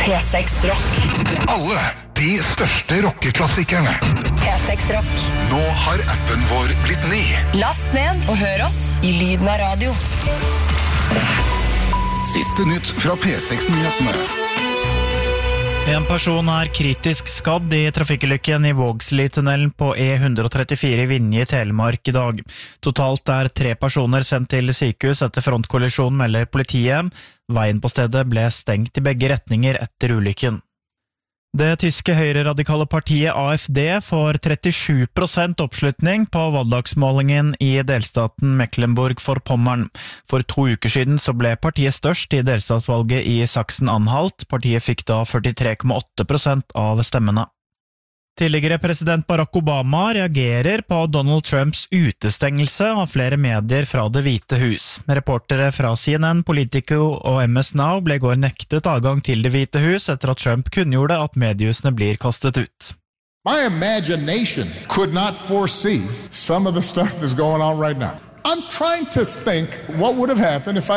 P6 Rock. Alle de største rockeklassikerne. P6 Rock. Nå har appen vår blitt ny. Last ned og hør oss i lyden av radio. Siste nytt fra P6-nyhetene. En person er kritisk skadd i trafikkulykken i Vågsli-tunnelen på E134 i Vinje i Telemark i dag. Totalt er 3 personer sendt til sykehus etter frontkollisjon, melder politiet. Veien på stedet ble stengt i begge retninger etter ulykken. Det tyske høyreradikale partiet AfD får 37% oppslutning på valgdagsmålingen i delstaten Mecklenburg-Vorpommern. For 2 uker siden så ble partiet størst i delstatsvalget i Sachsen-Anhalt. Partiet fikk da 43,8% av stemmene. Tidligere president Barack Obama reagerer på Donald Trumps utestengelse av flere medier fra Det hvite hus. Reportere fra CNN, Politico og MS Now ble i går nektet adgang til Det hvite hus etter at Trump kunngjorde at mediehusene blir kastet ut. My imagination could not foresee some of the stuff that's going on right now. I'm trying to think what would have happened if I